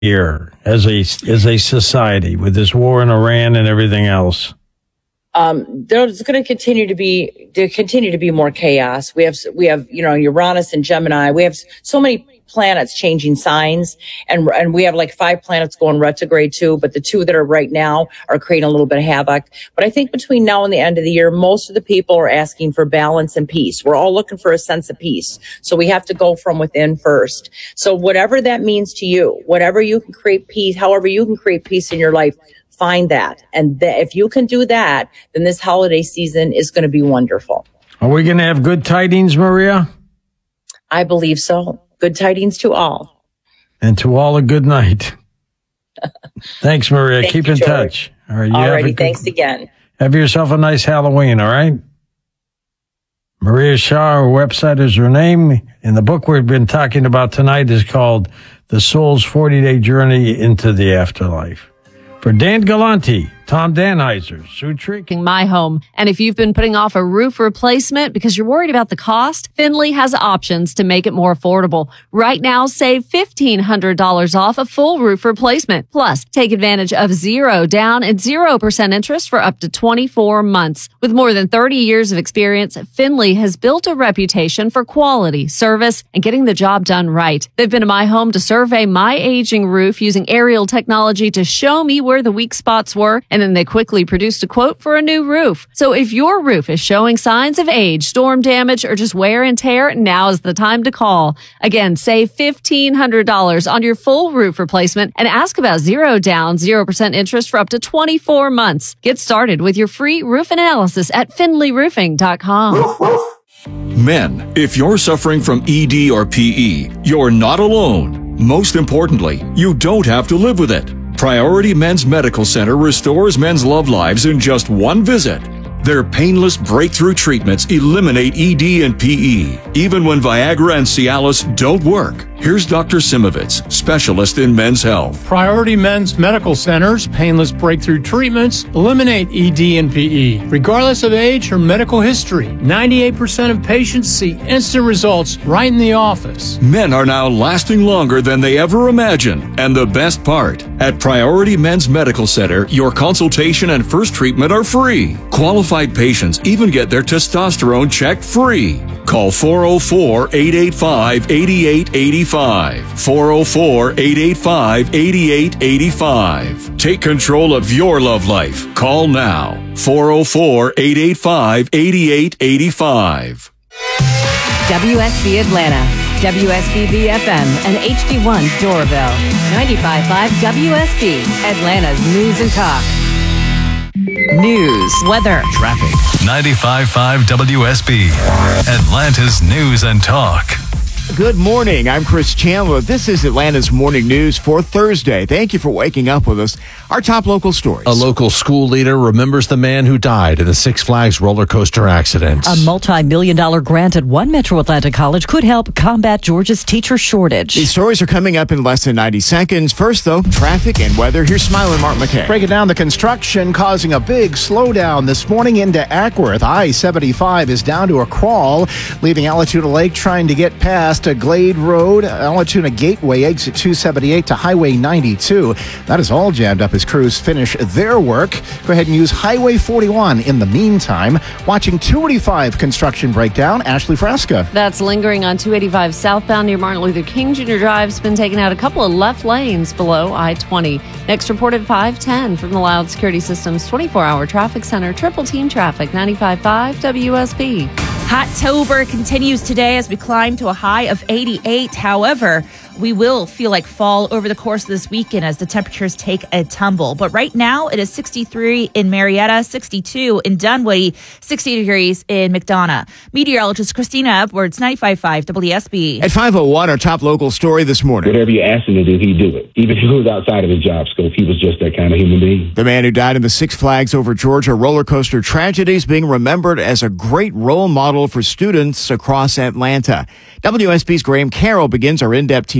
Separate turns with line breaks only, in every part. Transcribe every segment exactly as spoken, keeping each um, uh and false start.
here as a as a society with this war in Iran and everything else?
Um, there's going to continue to be there continue to be more chaos. We have we have you know Uranus and Gemini. We have so many planets changing signs, and and we have like five planets going retrograde too. But the two that are right now are creating a little bit of havoc. But I think between now and the end of the year, most of the people are asking for balance and peace. We're all looking for a sense of peace. So we have to go from within first. So whatever that means to you, whatever you can create peace, however you can create peace in your life, find that. And th- if you can do that, then this holiday season is going to be wonderful.
Are we going to have good tidings, Maria?
I believe so. Good tidings to all.
And to all a good night. Thanks, Maria.
Thank
Keep
you,
in
George.
touch. All right. You
Alrighty,
have a good,
thanks again.
Have yourself a nice Halloween, all right? Maria Shah, her website is her name. And the book we've been talking about tonight is called The Soul's forty-Day Journey into the Afterlife. For Dan Galante, Tom Danheiser, Sue Trick.
My home. And if you've been putting off a roof replacement because you're worried about the cost, Finley has options to make it more affordable. Right now, save fifteen hundred dollars off a full roof replacement. Plus, take advantage of zero down and zero percent interest for up to twenty-four months. With more than thirty years of experience, Finley has built a reputation for quality, service, and getting the job done right. They've been to my home to survey my aging roof using aerial technology to show me where the weak spots were, and then they quickly produced a quote for a new roof. So if your roof is showing signs of age, storm damage, or just wear and tear, now is the time to call. Again, save fifteen hundred dollars on your full roof replacement and ask about zero down, zero percent interest for up to twenty-four months. Get started with your free roof analysis at finley roofing dot com.
Men, if you're suffering from E D or P E, you're not alone. Most importantly, you don't have to live with it. Priority Men's Medical Center restores men's love lives in just one visit. Their painless breakthrough treatments eliminate E D and P E, even when Viagra and Cialis don't work. Here's Doctor Simovitz, specialist in men's health.
Priority Men's Medical Center's painless breakthrough treatments eliminate E D and P E, regardless of age or medical history. ninety-eight percent of patients see instant results right in the office.
Men are now lasting longer than they ever imagined. And the best part, at Priority Men's Medical Center, your consultation and first treatment are free. Qualified patients even get their testosterone checked free. Call four oh four, eight eight five, eight eight eight five. four oh four, eight eight five, eight eight eight five. Take control of your love life. Call now. four oh four, eight eight five, eight eight eight five.
W S B Atlanta, W S B B F M, and H D one Doraville. ninety-five point five W S B, Atlanta's news and talk. News, weather,
traffic. ninety-five point five W S B, Atlanta's news and talk.
Good morning. I'm Chris Chandler. This is Atlanta's morning news for Thursday. Thank you for waking up with us. Our top local stories.
A local school leader remembers the man who died in the Six Flags roller coaster accident.
A multi-million dollar grant at one Metro Atlanta college could help combat Georgia's teacher shortage.
These stories are coming up in less than ninety seconds. First, though, traffic and weather. Here's Smiling Mark McKay.
Breaking down the construction causing a big slowdown this morning into Ackworth. I seventy-five is down to a crawl, leaving Allatoona Lake trying to get past a Glade Road, Allatoona Gateway, exit two seventy-eight to Highway ninety-two. That is all jammed up as crews finish their work. Go ahead and use Highway forty-one in the meantime. Watching two eighty-five construction breakdown, Ashley Fresca.
That's lingering on two eighty-five southbound near Martin Luther King Junior Drive. It's been taking out a couple of left lanes below I twenty. Next reported five ten from the Loud Security Systems twenty-four hour traffic center. Triple team traffic, ninety-five point five W S B.
Hot-tober continues today as we climb to a high of eighty-eight. However, we will feel like fall over the course of this weekend as the temperatures take a tumble. But right now, it is sixty-three in Marietta, sixty-two in Dunwoody, sixty degrees in McDonough. Meteorologist Christina Edwards, ninety-five point five W S B.
At five oh one, our top local story this morning.
Whatever you asked him to do, he'd do it. Even if he was outside of his job scope, he was just that kind of human being.
The man who died in the Six Flags Over Georgia roller coaster tragedy is being remembered as a great role model for students across Atlanta. W S B's Graham Carroll begins our in-depth team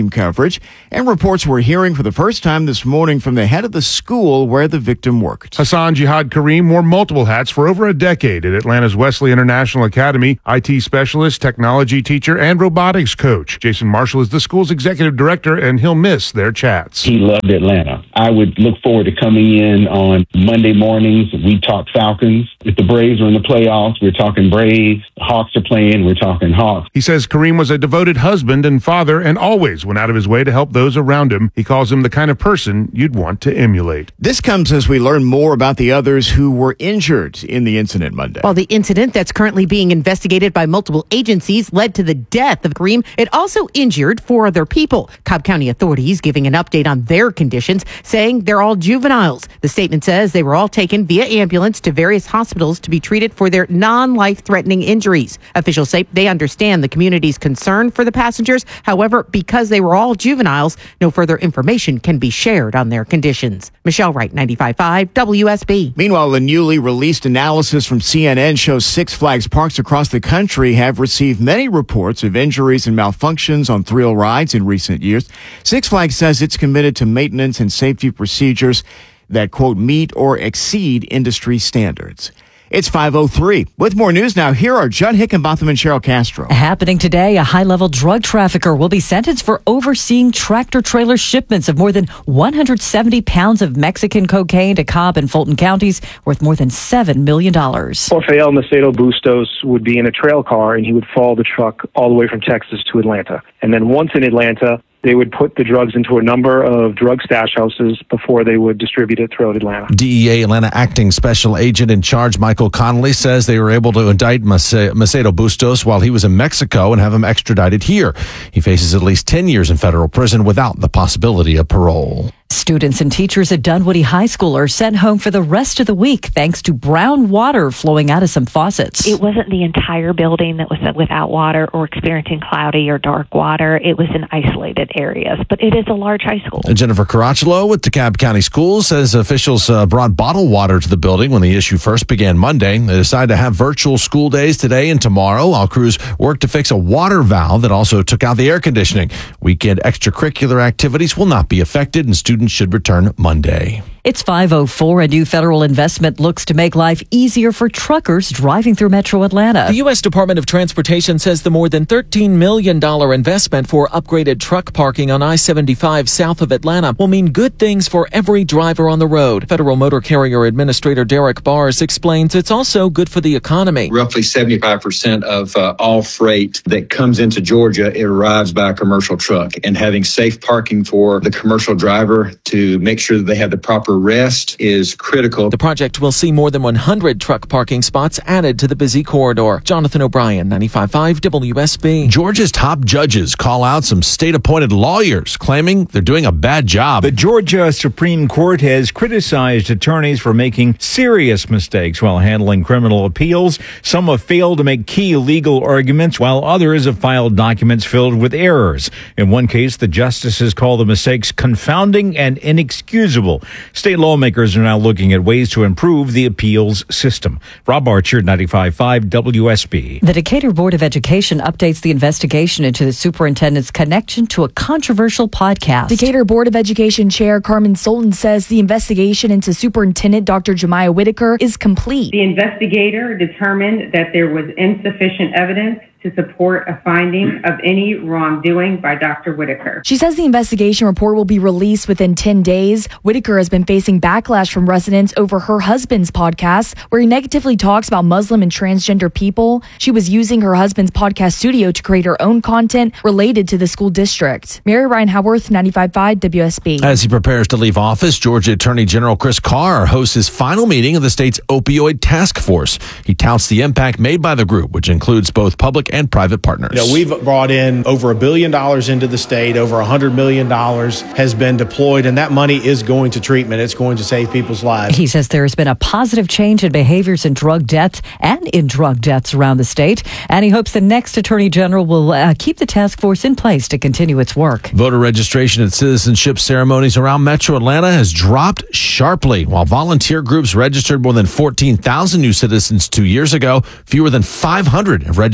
team coverage. And reports we're hearing for the first time this morning from the head of the school where the victim worked.
Hassan Jihad Kareem wore multiple hats for over a decade at Atlanta's Wesley International Academy, I T specialist, technology teacher, and robotics coach. Jason Marshall is the school's executive director, and he'll miss their chats.
He loved Atlanta. I would look forward to coming in on Monday mornings. We talk Falcons. If the Braves are in the playoffs, we're talking Braves. The Hawks are playing, we're talking Hawks.
He says Kareem was a devoted husband and father and always went out of his way to help those around him. He calls him the kind of person you'd want to emulate.
This comes as we learn more about the others who were injured in the incident Monday.
While the incident that's currently being investigated by multiple agencies led to the death of Kareem, it also injured four other people. Cobb County authorities giving an update on their conditions, saying they're all juveniles. The statement says they were all taken via ambulance to various hospitals to be treated for their non-life-threatening injuries. Officials say they understand the community's concern for the passengers. However, because they were all juveniles, no further information can be shared on their conditions. Michelle Wright, ninety-five point five W S B.
Meanwhile, a newly released analysis from C N N shows Six Flags parks across the country have received many reports of injuries and malfunctions on thrill rides in recent years. Six Flags says it's committed to maintenance and safety procedures that, quote, meet or exceed industry standards. It's five oh three. With more news now, here are Judd Hickenbotham and Cheryl Castro.
Happening today, a high-level drug trafficker will be sentenced for overseeing tractor-trailer shipments of more than one hundred seventy pounds of Mexican cocaine to Cobb and Fulton counties, worth more than seven million dollars.
Rafael Macedo Bustos would be in a trail car, and he would follow the truck all the way from Texas to Atlanta. And then once in Atlanta, they would put the drugs into a number of drug stash houses before they would distribute it throughout Atlanta.
D E A Atlanta Acting Special Agent in Charge Michael Connolly says they were able to indict Macedo Bustos while he was in Mexico and have him extradited here. He faces at least ten years in federal prison without the possibility of parole.
Students and teachers at Dunwoody High School are sent home for the rest of the week thanks to brown water flowing out of some faucets.
It wasn't the entire building that was without water or experiencing cloudy or dark water. It was in isolated areas, but it is a large high school.
Jennifer Caracciolo with DeKalb County Schools says officials uh, brought bottled water to the building when the issue first began Monday. They decided to have virtual school days today and tomorrow while crews worked to fix a water valve that also took out the air conditioning. Weekend extracurricular activities will not be affected and students should return Monday.
It's five oh four. A new federal investment looks to make life easier for truckers driving through metro Atlanta.
The U S Department of Transportation says the more than thirteen million dollars investment for upgraded truck parking on I seventy-five south of Atlanta will mean good things for every driver on the road. Federal Motor Carrier Administrator Derek Bars explains it's also good for the economy.
Roughly seventy-five percent of uh, all freight that comes into Georgia, it arrives by a commercial truck. And having safe parking for the commercial driver to make sure that they have the proper rest is critical.
The project will see more than one hundred truck parking spots added to the busy corridor. Jonathan O'Brien, ninety-five point five W S B.
Georgia's top judges call out some state-appointed lawyers, claiming they're doing a bad job.
The Georgia Supreme Court has criticized attorneys for making serious mistakes while handling criminal appeals. Some have failed to make key legal arguments, while others have filed documents filled with errors. In one case, the justices call the mistakes confounding and inexcusable. State lawmakers are now looking at ways to improve the appeals system. Rob Archer, ninety-five point five W S B.
The Decatur Board of Education updates the investigation into the superintendent's connection to a controversial podcast.
Decatur Board of Education Chair Carmen Solton says the investigation into Superintendent Doctor Jemiah Whitaker is complete.
The investigator determined that there was insufficient evidence to support a finding of any wrongdoing by Doctor Whitaker.
She says the investigation report will be released within ten days. Whitaker has been facing backlash from residents over her husband's podcast, where he negatively talks about Muslim and transgender people. She was using her husband's podcast studio to create her own content related to the school district. Mary Ryan Howarth, ninety-five point five W S B.
As he prepares to leave office, Georgia Attorney General Chris Carr hosts his final meeting of the state's opioid task force. He touts the impact made by the group, which includes both public and private partners.
You know, we've brought in over a billion dollars into the state. Over a hundred million dollars has been deployed, and that money is going to treatment. It's going to save people's lives.
He says there has been a positive change in behaviors in drug deaths and in drug deaths around the state, and he hopes the next attorney general will uh, keep the task force in place to continue its work.
Voter registration at citizenship ceremonies around metro Atlanta has dropped sharply. While volunteer groups registered more than fourteen thousand new citizens two years ago, fewer than five hundred have registered this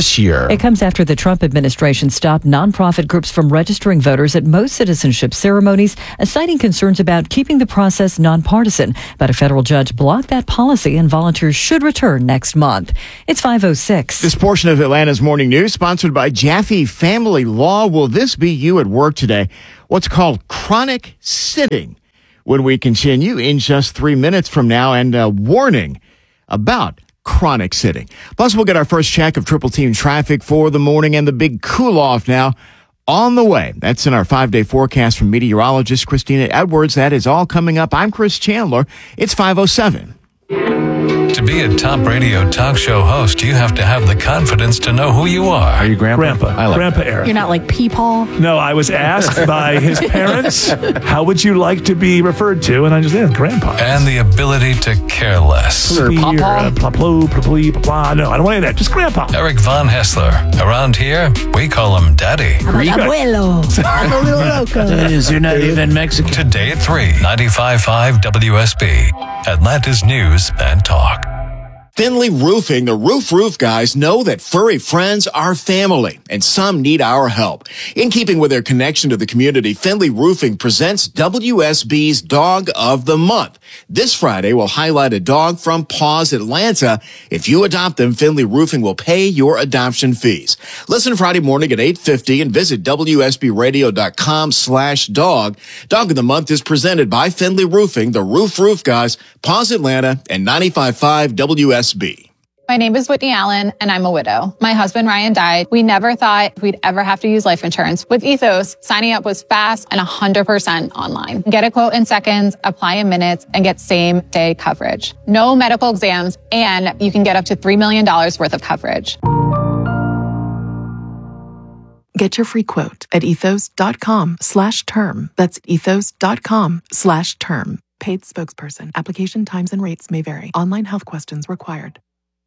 this year.
It comes after the Trump administration stopped nonprofit groups from registering voters at most citizenship ceremonies, citing concerns about keeping the process nonpartisan. But a federal judge blocked that policy, and volunteers should return next month. It's five oh six.
This portion of Atlanta's Morning News, sponsored by Jaffe Family Law. Will this be you at work today? What's called chronic sitting. When we continue in just three minutes from now, and a warning about chronic sitting. Plus, we'll get our first check of triple team traffic for the morning, and the big cool off now on the way. That's in our five-day forecast from meteorologist Christina Edwards. That is all coming up. I'm Chris Chandler. It's five oh seven.
To be a top radio talk show host, you have to have the confidence to know who you are.
Are you Grandpa?
Grandpa.
I like
Grandpa
that.
Eric.
You're not like Peepaw?
No, I was asked by his parents, how would you like to be referred to? And I just said, Grandpa.
And the ability to care less.
Papa? Blah, blah, blah, blah, blah. No, I don't want any of that. Just Grandpa.
Eric Von Hessler. Around here, we call him Daddy.
Abuelo. I'm a little loco.
You're not even Mexican.
Today at three, ninety-five point five W S B. Atlanta's News and Talk.
Finley Roofing, the Roof Roof guys, know that furry friends are family, and some need our help. In keeping with their connection to the community, Finley Roofing presents W S B's Dog of the Month. This Friday, we'll highlight a dog from Paws Atlanta. If you adopt them, Finley Roofing will pay your adoption fees. Listen Friday morning at eight fifty and visit W S B radio dot com slash dog. Dog of the Month is presented by Finley Roofing, the Roof Roof guys, Paws Atlanta, and ninety-five point five W S B.
My name is Whitney Allen, and I'm a widow. My husband, Ryan, died. We never thought we'd ever have to use life insurance. With Ethos, signing up was fast and one hundred percent online. Get a quote in seconds, apply in minutes, and get same-day coverage. No medical exams, and you can get up to three million dollars worth of coverage.
Get your free quote at ethos.com slash term. That's ethos.com slash term. Paid spokesperson. Application times and rates may vary. Online health questions required.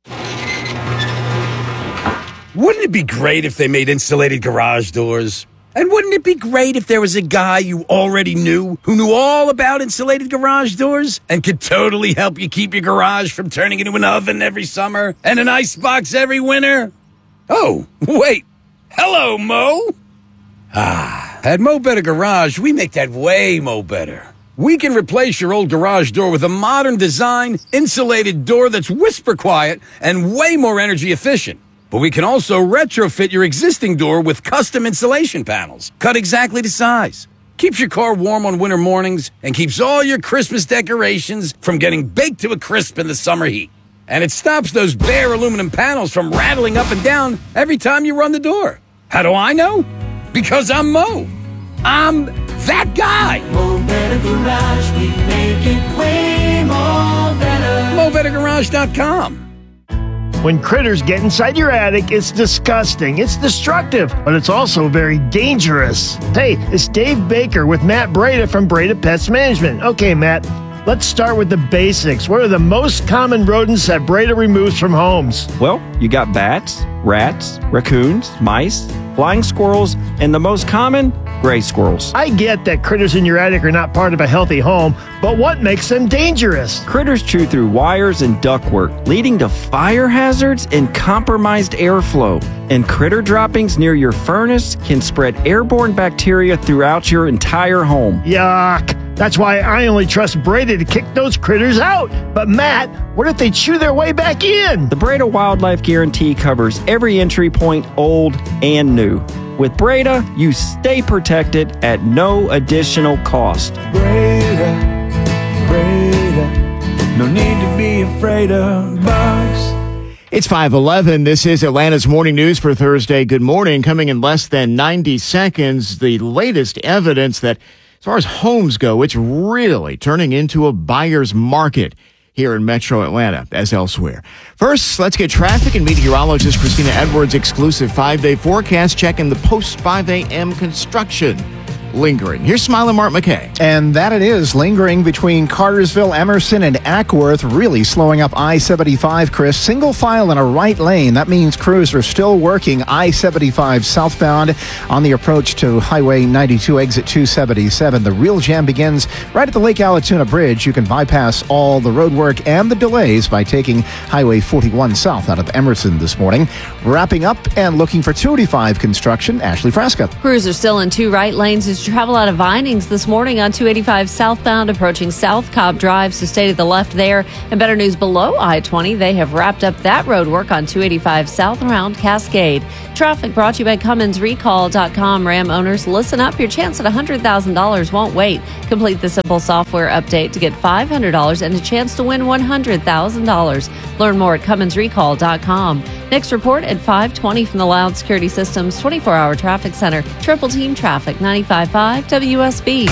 Wouldn't it be great if they made insulated garage doors? And wouldn't it be great if there was a guy you already knew who knew all about insulated garage doors and could totally help you keep your garage from turning into an oven every summer and an icebox every winter? Oh, wait. Hello, Mo. Ah, at Mo Better Garage, we make that way mo better. We can replace your old garage door with a modern design, insulated door that's whisper quiet and way more energy efficient. But we can also retrofit your existing door with custom insulation panels, cut exactly to size. Keeps your car warm on winter mornings and keeps all your Christmas decorations from getting baked to a crisp in the summer heat. And it stops those bare aluminum panels from rattling up and down every time you run the door. How do I know? Because I'm Mo. I'm that guy. Mo Better Garage, we make it way more better. Mo Better Garage dot com.
When critters get inside your attic, it's disgusting. It's destructive, but it's also very dangerous. Hey, it's Dave Baker with Matt Breda from Breda Pest Management. Okay, Matt, let's start with the basics. What are the most common rodents that Breda removes from homes?
Well, you got bats, rats, raccoons, mice, flying squirrels, and the most common, gray squirrels.
I get that critters in your attic are not part of a healthy home, but what makes them dangerous?
Critters chew through wires and ductwork, leading to fire hazards and compromised airflow. And critter droppings near your furnace can spread airborne bacteria throughout your entire home.
Yuck! That's why I only trust Breda to kick those critters out. But Matt, what if they chew their way back in?
The Breda Wildlife Guarantee covers every entry point, old and new. With Breda, you stay protected at no additional cost.
Breda, Breda, no need to be afraid of bugs.
It's five eleven. This is Atlanta's Morning News for Thursday. Good morning. Coming in less than ninety seconds, the latest evidence that as far as homes go, it's really turning into a buyer's market here in Metro Atlanta as elsewhere. First, let's get traffic and meteorologist Christina Edwards' exclusive five-day forecast checking the post five a.m. construction. lingering. Here's Smiling Mark McKay.
And that it is, lingering between Cartersville, Emerson, and Ackworth, really slowing up I seventy-five, Chris. Single file in a right lane. That means crews are still working I seventy-five southbound on the approach to Highway ninety-two, exit two seventy-seven. The real jam begins right at the Lake Allatoona Bridge. You can bypass all the road work and the delays by taking Highway forty-one south out of Emerson this morning. Wrapping up and looking for two eighty-five construction, Ashley Frasca.
Crews are still in two right lanes as you travel out of Vinings this morning on two eighty-five southbound approaching South Cobb Drive, so stay to the left there. And better news below I twenty, they have wrapped up that road work on two eighty-five south around Cascade. Traffic brought to you by Cummins Recall dot com. Ram owners, listen up. Your chance at one hundred thousand dollars won't wait. Complete the simple software update to get five hundred dollars and a chance to win one hundred thousand dollars. Learn more at Cummins Recall dot com. Next report at five twenty from the Loud Security Systems twenty-four hour Traffic Center. Triple Team Traffic, ninety-five point five W S B.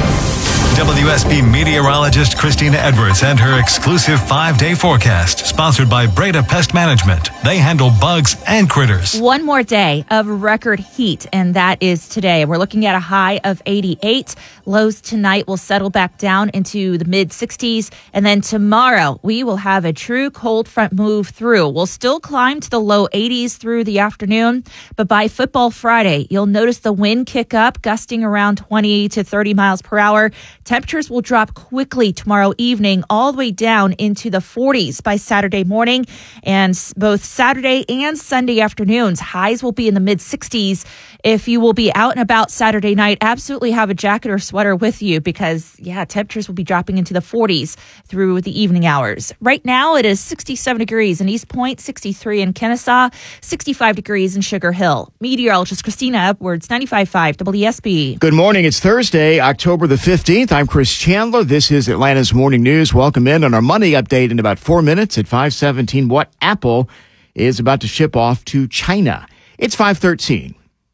W S B meteorologist Christina Edwards and her exclusive five-day forecast, sponsored by Breda Pest Management. They handle bugs and critters.
One more day of record heat, and that is today. We're looking at a high of eighty-eight. Lows tonight will settle back down into the mid sixties, and then tomorrow we will have a true cold front move through. We'll still climb to the low eighties through the afternoon, but by Football Friday, you'll notice the wind kick up, gusting around twenty to thirty miles per hour. Temperatures will drop quickly tomorrow evening, all the way down into the forties by Saturday morning. And both Saturday and Sunday afternoons, highs will be in the mid sixties. If you will be out and about Saturday night, absolutely have a jacket or sweater with you because, yeah, temperatures will be dropping into the forties through the evening hours. Right now, it is sixty-seven degrees in East Point, sixty-three in Kennesaw, sixty-five degrees in Sugar Hill. Meteorologist Christina Edwards, ninety-five point five W S B.
Good morning. It's Thursday, October the fifteenth. I'm Chris Chandler. This is Atlanta's Morning News. Welcome in on our money update in about four minutes at five seventeen. What Apple is about to ship off to China. It's five thirteen.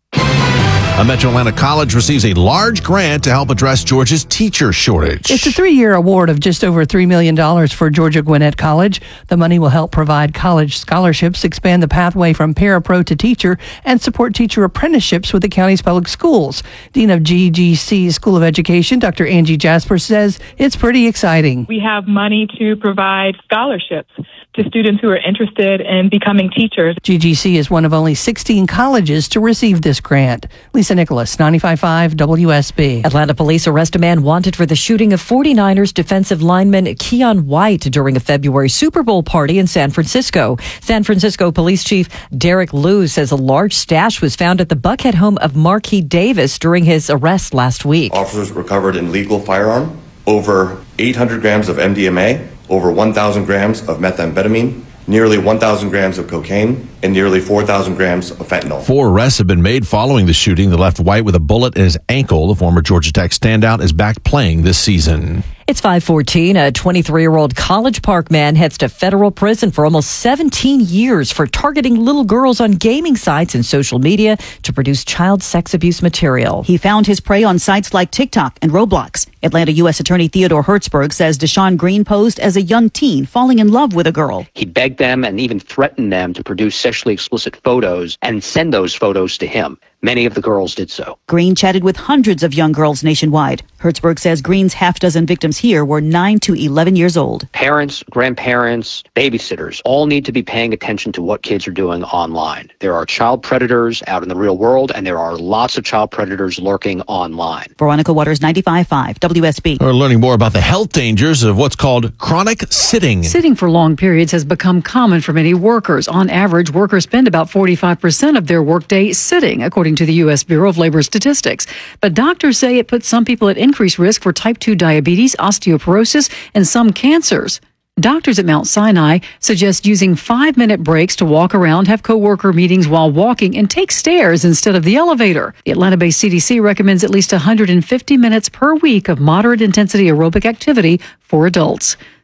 A Metro Atlanta college receives a large grant to help address Georgia's teacher shortage.
It's a three-year award of just over three million dollars for Georgia Gwinnett College. The money will help provide college scholarships, expand the pathway from parapro to teacher, and support teacher apprenticeships with the county's public schools. Dean of G G C School of Education, Doctor Angie Jasper, says it's pretty exciting.
We have money to provide scholarships to students who are interested in becoming teachers.
G G C is one of only sixteen colleges to receive this grant. Lisa Nicholas, ninety-five point five W S B.
Atlanta police arrest a man wanted for the shooting of forty-niners defensive lineman Keon White during a February Super Bowl party in San Francisco. San Francisco Police Chief Derek Liu says a large stash was found at the Buckhead home of Marquis Davis during his arrest last week.
Officers recovered an illegal firearm, over eight hundred grams of M D M A, over one thousand grams of methamphetamine, nearly one thousand grams of cocaine, and nearly four thousand grams of fentanyl.
Four arrests have been made following the shooting that left White with a bullet in his ankle. The former Georgia Tech standout is back playing this season.
It's five fourteen. A twenty-three-year-old College Park man heads to federal prison for almost seventeen years for targeting little girls on gaming sites and social media to produce child sex abuse material.
He found his prey on sites like TikTok and Roblox. Atlanta U S Attorney Theodore Hertzberg says Deshaun Green posed as a young teen falling in love with a girl.
He begged them and even threatened them to produce sexually explicit photos and send those photos to him. Many of the girls did so.
Green chatted with hundreds of young girls nationwide. Hertzberg says Green's half dozen victims here were nine to eleven years old.
Parents, grandparents, babysitters all need to be paying attention to what kids are doing online. There are child predators out in the real world, and there are lots of child predators lurking online.
Veronica Waters, ninety-five point five W S B.
We're learning more about the health dangers of what's called chronic sitting.
Sitting for long periods has become common for many workers. On average, workers spend about forty-five percent of their workday sitting, according to the U S Bureau of Labor Statistics. But doctors say it puts some people at increased risk for type two diabetes, osteoporosis, and some cancers. Doctors at Mount Sinai suggest using five-minute breaks to walk around, have coworker meetings while walking, and take stairs instead of the elevator. The Atlanta-based C D C recommends at least one hundred fifty minutes per week of moderate-intensity aerobic activity for adults.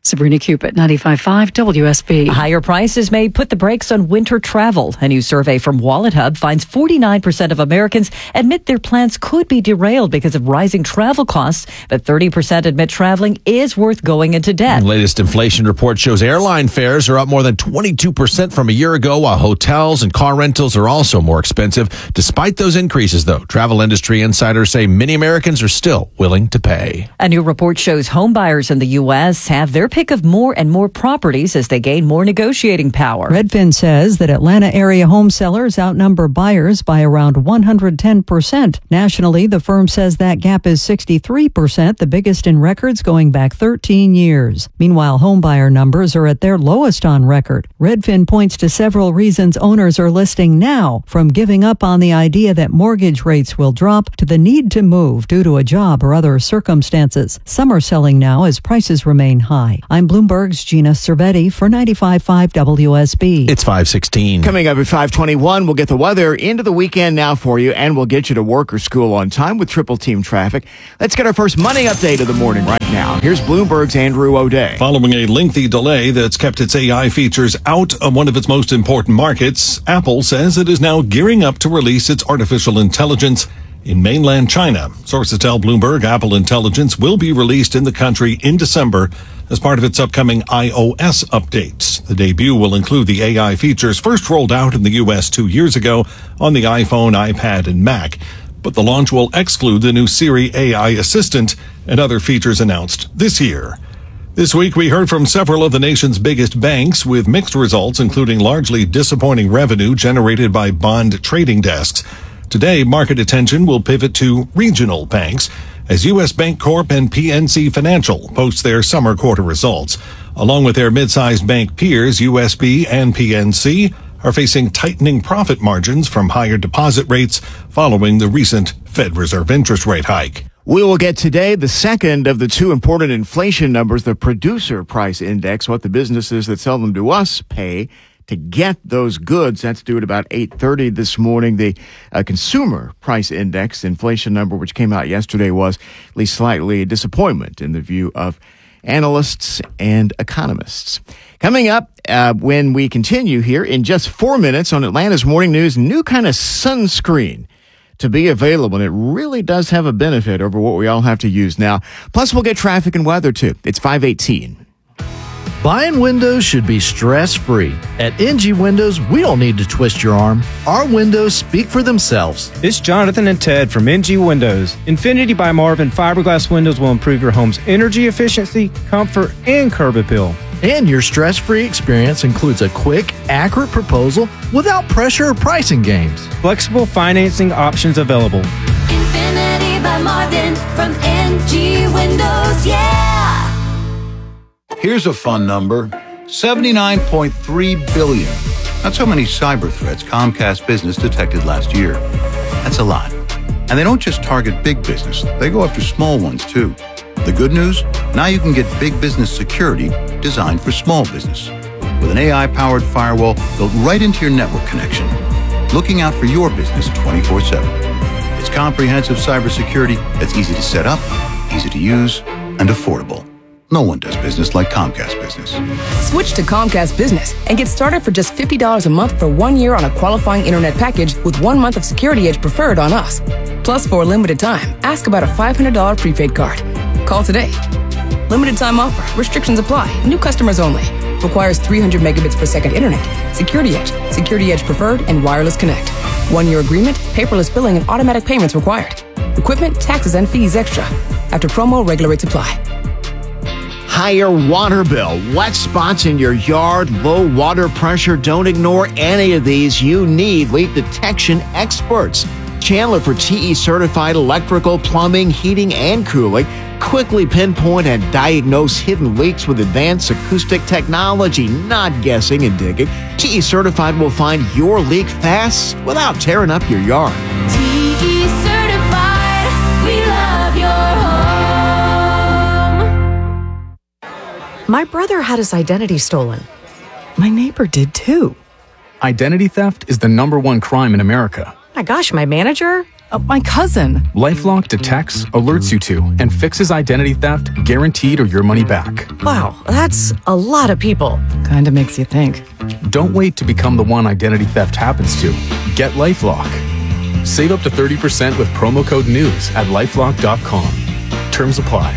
Sabrina Cupid, ninety-five point five W S B.
Higher prices may put the brakes on winter travel. A new survey from Wallet Hub finds forty-nine percent of Americans admit their plans could be derailed because of rising travel costs, but thirty percent admit traveling is worth going into debt.
The latest inflation report shows airline fares are up more than twenty-two percent from a year ago, while hotels and car rentals are also more expensive. Despite those increases, though, travel industry insiders say many Americans are still willing to pay.
A new report shows home buyers in the U S have their pick of more and more properties as they gain more negotiating power.
Redfin says that Atlanta area home sellers outnumber buyers by around one hundred ten percent. Nationally, the firm says that gap is sixty-three percent, the biggest in records going back thirteen years. Meanwhile, homebuyer numbers are at their lowest on record. Redfin points to several reasons owners are listing now, from giving up on the idea that mortgage rates will drop to the need to move due to a job or other circumstances. Some are selling now as prices remain high. I'm Bloomberg's Gina Cervetti for ninety-five point five W S B.
It's five sixteen.
Coming up at five twenty-one, we'll get the weather into the weekend now for you, and we'll get you to work or school on time with triple team traffic. Let's get our first money update of the morning right now. Here's Bloomberg's Andrew O'Day.
Following a lengthy delay that's kept its A I features out of one of its most important markets, Apple says it is now gearing up to release its artificial intelligence in mainland China. Sources tell Bloomberg Apple Intelligence will be released in the country in December as part of its upcoming iOS updates. The debut will include the A I features first rolled out in the U S two years ago on the iPhone, iPad, and Mac. But the launch will exclude the new Siri A I assistant and other features announced this year. This week, we heard from several of the nation's biggest banks with mixed results, including largely disappointing revenue generated by bond trading desks. Today, market attention will pivot to regional banks as U S Bancorp and P N C Financial post their summer quarter results. Along with their mid-sized bank peers, U S B and P N C are facing tightening profit margins from higher deposit rates following the recent Fed Reserve interest rate hike.
We will get today the second of the two important inflation numbers, the Producer Price Index, what the businesses that sell them to us pay to get those goods. That's due at about eight thirty this morning. The uh, Consumer Price Index inflation number, which came out yesterday, was at least slightly a disappointment in the view of analysts and economists. Coming up, uh, when we continue here in just four minutes on Atlanta's Morning News, new kind of sunscreen to be available, and it really does have a benefit over what we all have to use now. Plus, we'll get traffic and weather, too. It's five eighteen.
Buying windows should be stress-free. At N G Windows, we don't need to twist your arm. Our windows speak for themselves.
It's Jonathan and Ted from N G Windows. Infinity by Marvin fiberglass windows will improve your home's energy efficiency, comfort, and curb appeal.
And your stress-free experience includes a quick, accurate proposal without pressure or pricing games.
Flexible financing options available.
Infinity by Marvin from N G Windows, yeah!
Here's a fun number, seventy-nine point three billion. That's how many cyber threats Comcast Business detected last year. That's a lot. And they don't just target big business, they go after small ones too. The good news? Now you can get big business security designed for small business. With an A I-powered firewall built right into your network connection, looking out for your business twenty-four seven. It's comprehensive cybersecurity that's easy to set up, easy to use, and affordable. No one does business like Comcast Business.
Switch to Comcast Business and get started for just fifty dollars a month for one year on a qualifying internet package with one month of Security Edge Preferred on us. Plus, for a limited time, ask about a five hundred dollars prepaid card. Call today. Limited time offer. Restrictions apply. New customers only. Requires three hundred megabits per second internet. Security Edge, Security Edge Preferred, and Wireless Connect. One-year agreement, paperless billing, and automatic payments required. Equipment, taxes, and fees extra. After promo, regular rates apply.
Higher water bill, wet spots in your yard, low water pressure. Don't ignore any of these. You need leak detection experts. Chandler for T E certified electrical, plumbing, heating, and cooling. Quickly pinpoint and diagnose hidden leaks with advanced acoustic technology, not guessing and digging. T E certified will find your leak fast without tearing up your yard.
T E certified, we love your home.
My brother had his identity stolen. My neighbor did too.
Identity theft is the number one crime in America.
My gosh, my manager?
Uh, my cousin. LifeLock detects, alerts you to, and fixes identity theft, guaranteed or your money back.
Wow, that's a lot of people.
Kinda makes you think. Don't wait to become the one identity theft happens to. Get LifeLock. Save up to thirty percent with promo code NEWS at lifelock dot com. Terms apply.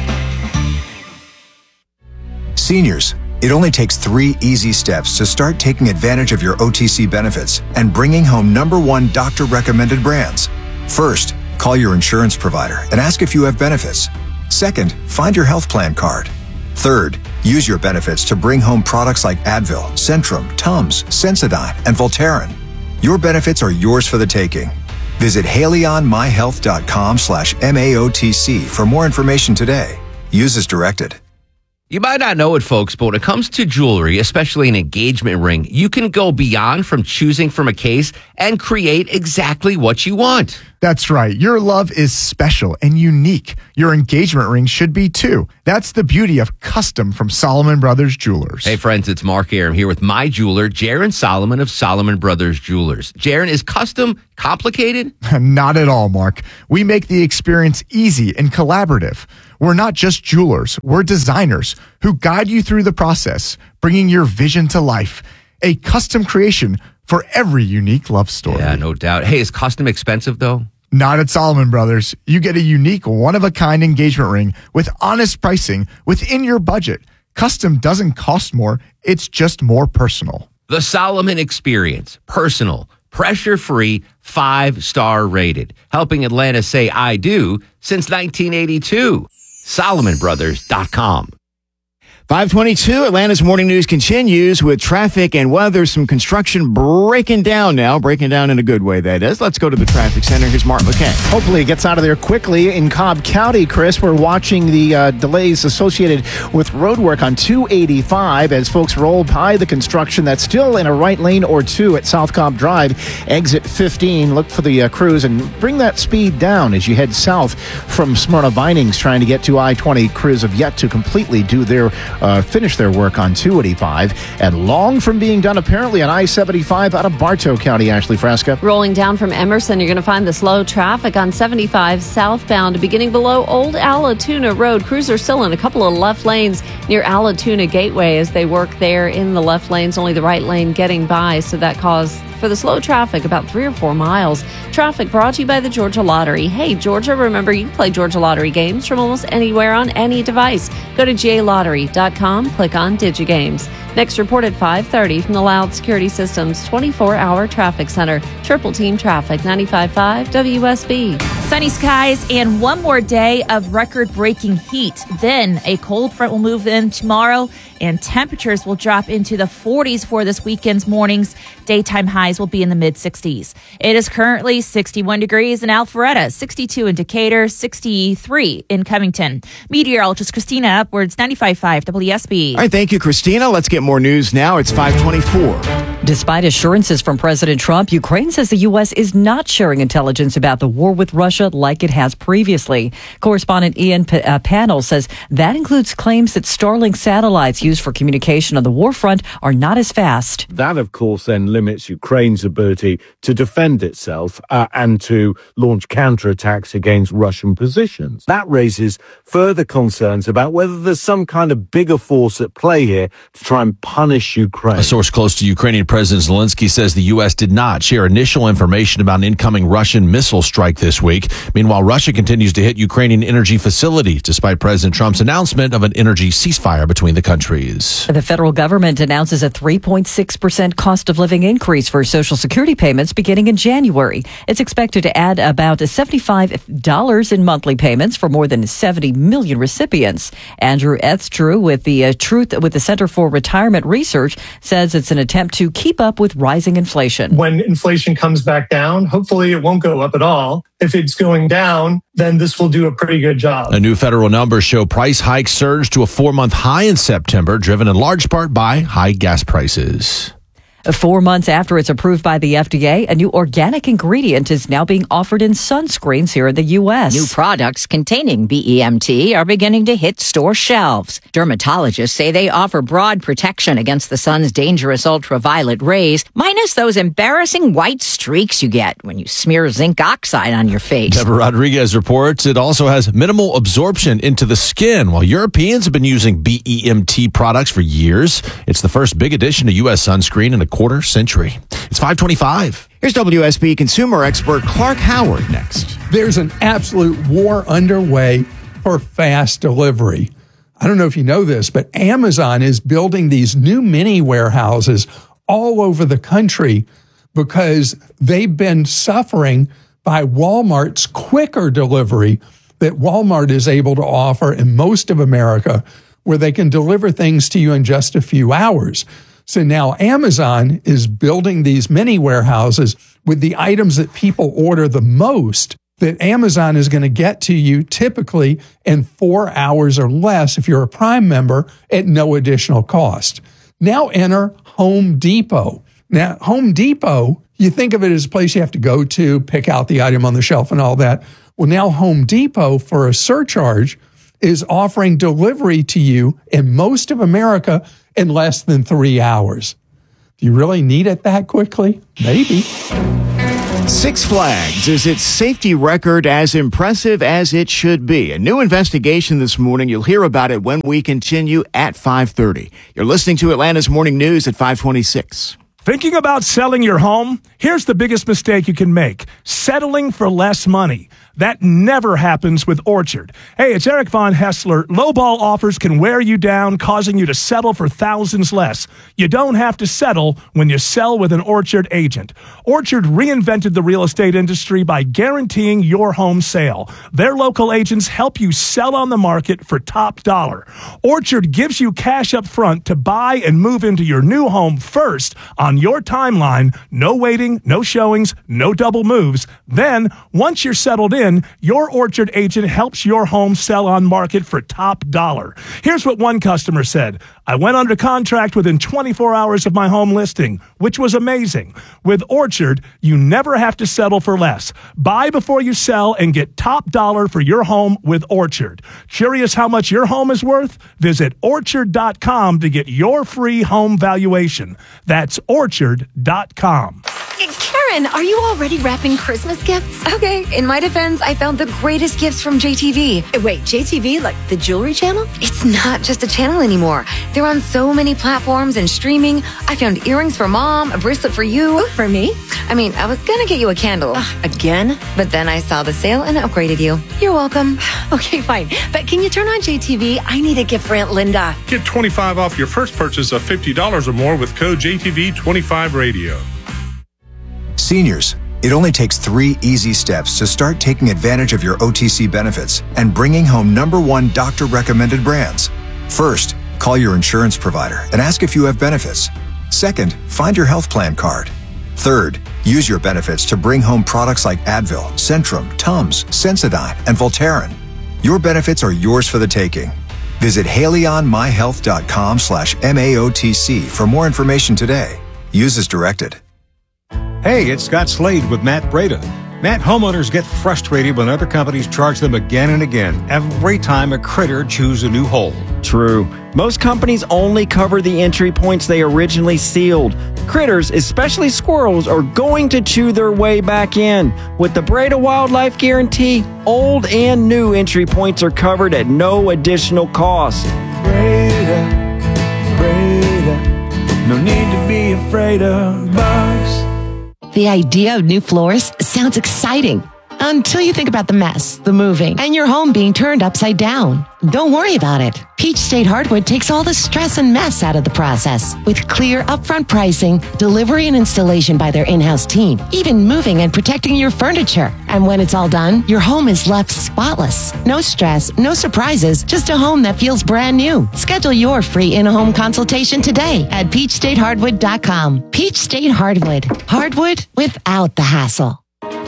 Seniors, it only takes three easy steps to start taking advantage of your O T C benefits and bringing home number one doctor-recommended brands. First, call your insurance provider and ask if you have benefits. Second, find your health plan card. Third, use your benefits to bring home products like Advil, Centrum, Tums, Sensodyne, and Voltaren. Your benefits are yours for the taking. Visit haleyonmyhealth.com slash MAOTC for more information today. Use as directed.
You might not know it, folks, but when it comes to jewelry, especially an engagement ring, you can go beyond from choosing from a case and create exactly what you want.
That's right. Your love is special and unique. Your engagement ring should be too. That's the beauty of custom from Solomon Brothers Jewelers.
Hey, friends, it's Mark Aram here with my jeweler, Jaron Solomon of Solomon Brothers Jewelers. Jaron, is custom complicated?
Not at all, Mark. We make the experience easy and collaborative. We're not just jewelers. We're designers who guide you through the process, bringing your vision to life. A custom creation for every unique love story.
Yeah, no doubt. Hey, is custom expensive, though?
Not at Solomon Brothers. You get a unique, one-of-a-kind engagement ring with honest pricing within your budget. Custom doesn't cost more. It's just more personal.
The Solomon Experience. Personal, pressure-free, five-star rated. Helping Atlanta say I do since nineteen eighty-two. Solomon Brothers dot com.
five twenty-two, Atlanta's morning news continues with traffic and weather. Some construction breaking down now, breaking down in a good way, that is. Let's go to the traffic center. Here's Mark McKay.
Hopefully it gets out of there quickly in Cobb County, Chris. We're watching the uh, delays associated with road work on two eighty-five as folks roll by the construction that's still in a right lane or two at South Cobb Drive, exit fifteen. Look for the uh, crews and bring that speed down as you head south from Smyrna Vinings, trying to get to I twenty. Crews have yet to completely do their Uh, finish their work on two eighty-five, and long from being done apparently on I seventy-five out of Bartow County. Ashley Fresca.
Rolling down from Emerson, you're going to find the slow traffic on seventy-five southbound beginning below Old Allatoona Road. Crews are still in a couple of left lanes near Allatoona Gateway as they work there in the left lanes, only the right lane getting by, so that caused for the slow traffic about three or four miles. Traffic brought to you by the Georgia Lottery. Hey, Georgia, remember you can play Georgia Lottery games from almost anywhere on any device. Go to G A lottery dot com, click on DigiGames. Next report at five thirty from the Loud Security Systems twenty-four hour Traffic Center. Triple Team Traffic, ninety-five point five W S B.
Sunny skies and one more day of record-breaking heat. Then a cold front will move in tomorrow, and temperatures will drop into the forties for this weekend's mornings. Daytime highs will be in the mid-sixties. It is currently sixty-one degrees in Alpharetta, sixty-two in Decatur, sixty-three in Covington. Meteorologist Christina Upwards, ninety-five point five W S B.
All right, thank you, Christina. Let's get more news now. It's five twenty-four.
Despite assurances from President Trump, Ukraine says the U S is not sharing intelligence about the war with Russia like it has previously. Correspondent Ian P- uh, Panel says that includes claims that Starlink satellites used for communication on the war front are not as fast.
That, of course, then limits Ukraine's ability to defend itself uh, and to launch counterattacks against Russian positions. That raises further concerns about whether there's some kind of bigger force at play here to try and punish Ukraine.
A source close to Ukrainian President Zelensky says the U S did not share initial information about an incoming Russian missile strike this week. Meanwhile, Russia continues to hit Ukrainian energy facilities despite President Trump's announcement of an energy ceasefire between the countries.
The federal government announces a three point six percent cost of living increase for Social Security payments beginning in January. It's expected to add about seventy-five dollars in monthly payments for more than seventy million recipients. Andrew Etzdrew with the uh, Truth with the Center for Retirement Research says it's an attempt to keep up with rising inflation.
When inflation comes back down, hopefully it won't go up at all. If it's going down, then this will do a pretty good job.
A new federal numbers show price hikes surged to a four-month high in September, driven in large part by high gas prices.
Four months after it's approved by the F D A, a new organic ingredient is now being offered in sunscreens here in the U S.
New products containing B E M T are beginning to hit store shelves. Dermatologists say they offer broad protection against the sun's dangerous ultraviolet rays, minus those embarrassing white streaks you get when you smear zinc oxide on your face.
Deborah Rodriguez reports it also has minimal absorption into the skin. While Europeans have been using B E M T products for years, it's the first big addition to U S sunscreen in a quarter century. It's five twenty-five.
Here's W S B consumer expert Clark Howard next.
There's an absolute war underway for fast delivery. I don't know if you know this, but Amazon is building these new mini warehouses all over the country because they've been suffering by Walmart's quicker delivery that Walmart is able to offer in most of America, where they can deliver things to you in just a few hours. So now Amazon is building these mini warehouses with the items that people order the most that Amazon is going to get to you typically in four hours or less if you're a Prime member at no additional cost. Now enter Home Depot. Now, Home Depot, you think of it as a place you have to go to, pick out the item on the shelf and all that. Well, now Home Depot, for a surcharge, is offering delivery to you in most of America in less than three hours. Do you really need it that quickly? Maybe.
Six Flags is its safety record as impressive as it should be. A new investigation this morning. You'll hear about it when we continue at five thirty. You're listening to Atlanta's Morning News at five twenty-six.
Thinking about selling your home? Here's the biggest mistake you can make: settling for less money. That never happens with Orchard. Hey, it's Eric Von Hessler. Lowball offers can wear you down, causing you to settle for thousands less. You don't have to settle when you sell with an Orchard agent. Orchard reinvented the real estate industry by guaranteeing your home sale. Their local agents help you sell on the market for top dollar. Orchard gives you cash up front to buy and move into your new home first on your timeline. No waiting, no showings, no double moves. Then, once you're settled in, your Orchard agent helps your home sell on market for top dollar. Here's what one customer said: I went under contract within twenty-four hours of my home listing, which was amazing. With Orchard, you never have to settle for less. Buy before you sell and get top dollar for your home with Orchard. Curious how much your home is worth? Visit orchard dot com to get your free home valuation. That's orchard dot com.
Karen, are you already wrapping Christmas gifts? Okay, in my defense, I found the greatest gifts from J T V. Wait, J T V, like the jewelry channel? It's not just a channel anymore. They're on so many platforms and streaming. I found earrings for mom, a bracelet for you. Ooh, for me? I mean, I was gonna get you a candle. Ugh, again? But then I saw the sale and upgraded you. You're welcome. Okay, fine. But can you turn on J T V? I need a gift for Aunt Linda.
Get twenty-five off your first purchase of fifty dollars or more with code J T V twenty-five radio.
Seniors, it only takes three easy steps to start taking advantage of your O T C benefits and bringing home number one doctor-recommended brands. First, call your insurance provider and ask if you have benefits. Second, find your health plan card. Third, use your benefits to bring home products like Advil, Centrum, Tums, Sensodyne, and Voltaren. Your benefits are yours for the taking. Visit haleyonmyhealth.com slash MAOTC for more information today. Use as directed.
Hey, it's Scott Slade with Matt Breda. Matt, homeowners get frustrated when other companies charge them again and again every time a critter chews a new hole.
True. Most companies only cover the entry points they originally sealed. Critters, especially squirrels, are going to chew their way back in. With the Breda Wildlife Guarantee, old and new entry points are covered at no additional cost.
Breda, Breda, no need to be afraid of bugs.
The idea of new floors sounds exciting until you think about the mess, the moving, and your home being turned upside down. Don't worry about it. Peach State Hardwood takes all the stress and mess out of the process with clear upfront pricing, delivery and installation by their in-house team, even moving and protecting your furniture. And when it's all done, your home is left spotless. No stress, no surprises, just a home that feels brand new. Schedule your free in-home consultation today at peach state hardwood dot com. Peach State Hardwood. Hardwood without the hassle.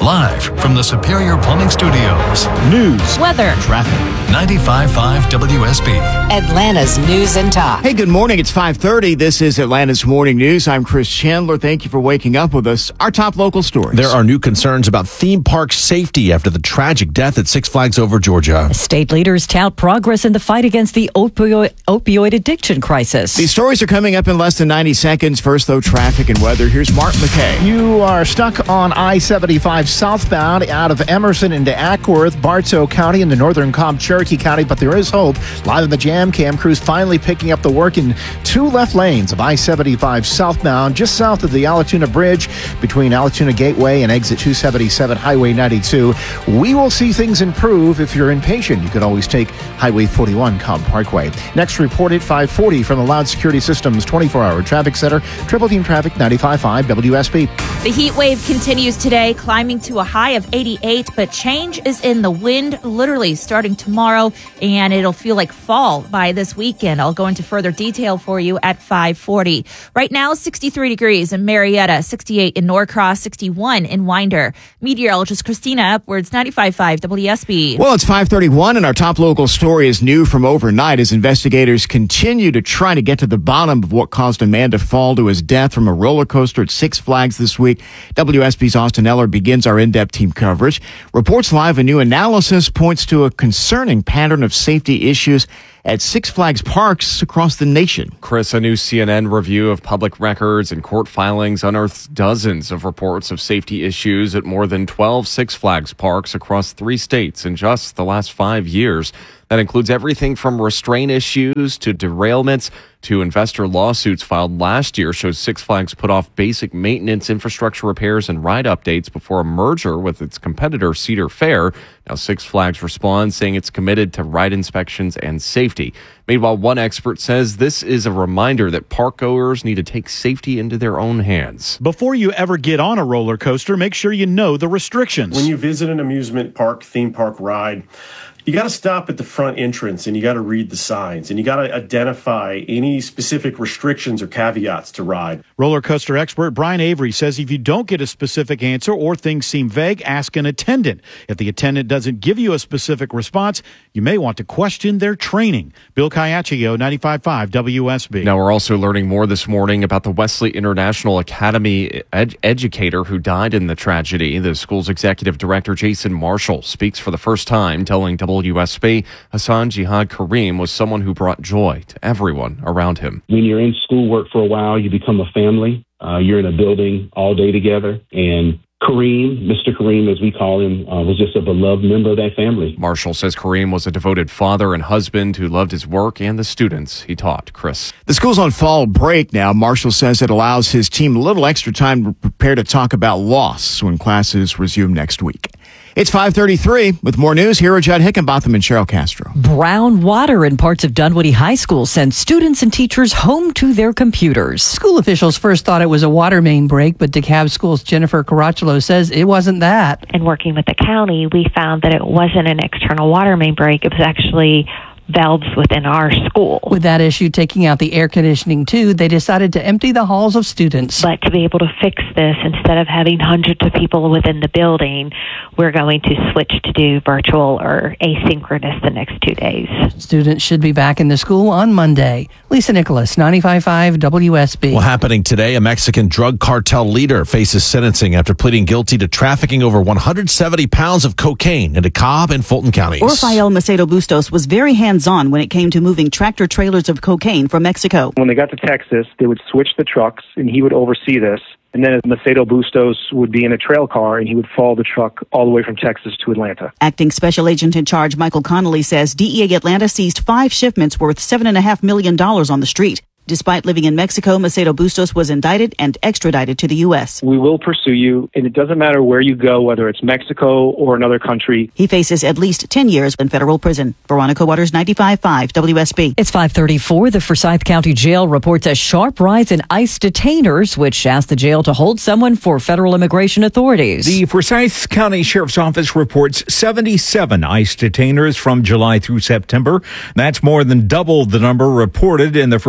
Live from the Superior Plumbing Studios. News,
weather,
traffic. ninety-five point five W S B.
Atlanta's News and Talk.
Hey, good morning. It's five thirty. This is Atlanta's Morning News. I'm Chris Chandler. Thank you for waking up with us. Our top local stories.
There are new concerns about theme park safety after the tragic death at Six Flags Over Georgia.
State leaders tout progress in the fight against the opioid, opioid addiction crisis.
These stories are coming up in less than ninety seconds. First, though, traffic and weather. Here's Mark McKay.
You are stuck on I seventy-five southbound out of Emerson into Ackworth, Bartow County into northern Cobb, Cherokee County, but there is hope. Live in the Jam Cam crews finally picking up the work in two left lanes of I seventy-five southbound, just south of the Allatoona Bridge between Allatoona Gateway and exit two seventy-seven Highway ninety-two. We will see things improve. If you're impatient, you could always take Highway forty-one Cobb Parkway. Next report at five forty from the Loud Security Systems twenty-four hour traffic center, Triple Team Traffic ninety-five point five W S B.
The heat wave continues today, climbing to a high of eighty-eight, but change is in the wind literally starting tomorrow, and it'll feel like fall by this weekend. I'll go into further detail for you at five forty. Right now, sixty-three degrees in Marietta, sixty-eight in Norcross, sixty-one in Winder. Meteorologist Christina Upwards, ninety-five point five W S B.
Well, it's five thirty-one, and our top local story is new from overnight as investigators continue to try to get to the bottom of what caused a man to fall to his death from a roller coaster at Six Flags this week. W S B's Austin Eller begins our in-depth team coverage. Reports Live, a new analysis points to a concerning pattern of safety issues at Six Flags parks across the nation.
Chris, a new C N N review of public records and court filings unearthed dozens of reports of safety issues at more than twelve Six Flags parks across three states in just the last five years. That includes everything from restraint issues to derailments to investor lawsuits filed last year shows Six Flags put off basic maintenance, infrastructure repairs, and ride updates before a merger with its competitor Cedar Fair. Now, Six Flags responds saying it's committed to ride inspections and safety. Meanwhile, one expert says this is a reminder that park goers need to take safety into their own hands.
Before you ever get on a roller coaster, make sure you know the restrictions.
When you visit an amusement park, theme park ride, you got to stop at the front entrance and you got to read the signs and you got to identify any specific restrictions or caveats to ride.
Roller coaster expert Brian Avery says if you don't get a specific answer or things seem vague, ask an attendant. If the attendant doesn't give you a specific response, you may want to question their training. Bill Caiaccio, ninety-five point five W S B.
Now, we're also learning more this morning about the Wesley International Academy ed- educator who died in the tragedy. The school's executive director, Jason Marshall, speaks for the first time, telling W S B Hassan Jihad Kareem was someone who brought joy to everyone around him.
When you're in schoolwork for a while, you become a family. Uh, you're in a building all day together, and Kareem, Mister Kareem, as we call him, uh, was just a beloved member of that family.
Marshall says Kareem was a devoted father and husband who loved his work and the students he taught. Chris.
The school's on fall break now. Marshall says it allows his team a little extra time to prepare to talk about loss when classes resume next week. It's five thirty-three. With more news, here are Judd Hickenbotham and Cheryl Castro.
Brown water in parts of Dunwoody High School sends students and teachers home to their computers.
School officials first thought it was a water main break, but DeKalb School's Jennifer Caracciolo says it wasn't that.
In working with the county, we found that it wasn't an external water main break. It was actually valves within our school.
With that issue taking out the air conditioning too, they decided to empty the halls of students.
But to be able to fix this, instead of having hundreds of people within the building, we're going to switch to do virtual or asynchronous the next two days.
Students should be back in the school on Monday. Lisa Nicholas, ninety-five point five W S B.
Well, happening today, a Mexican drug cartel leader faces sentencing after pleading guilty to trafficking over one hundred seventy pounds of cocaine into Cobb and Fulton counties.
Rafael Macedo Bustos was very hands on when it came to moving tractor trailers of cocaine from Mexico.
When they got to Texas, they would switch the trucks and he would oversee this. And then Macedo Bustos would be in a trail car and he would follow the truck all the way from Texas to Atlanta.
Acting Special Agent in Charge Michael Connolly says D E A Atlanta seized five shipments worth seven point five million dollars on the street. Despite living in Mexico, Macedo Bustos was indicted and extradited to the U S.
We will pursue you, and it doesn't matter where you go, whether it's Mexico or another country.
He faces at least ten years in federal prison. Veronica Waters, ninety-five point five W S B.
It's five thirty-four. The Forsyth County Jail reports a sharp rise in ICE detainers, which asked the jail to hold someone for federal immigration authorities.
The Forsyth County Sheriff's Office reports seventy-seven ICE detainers from July through September. That's more than double the number reported in the first three months